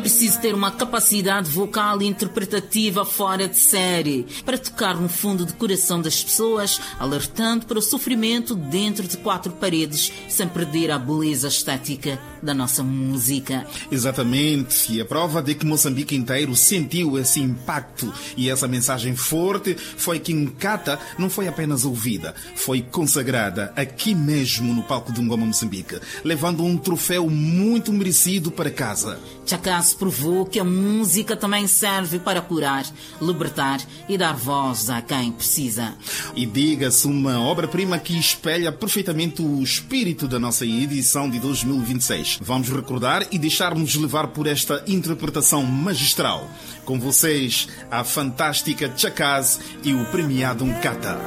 preciso ter uma capacidade vocal e interpretativa fora de série para tocar no fundo do coração das pessoas, alertando para o sofrimento dentro de quatro paredes, sem perder a beleza estética da nossa música. Exatamente, e a prova de que Moçambique inteiro sentiu esse impacto e essa mensagem forte foi que Nkata não foi apenas ouvida, foi consagrada aqui mesmo no palco do Ngoma Moçambique, levando um troféu muito merecido para casa. Chakazi provou que a música também serve para curar, libertar e dar voz a quem precisa. E diga-se, uma obra-prima que espelha perfeitamente o espírito da nossa edição de 2026. Vamos recordar e deixar-nos levar por esta interpretação magistral. Com vocês, a fantástica Chakazi e o premiado Nkata.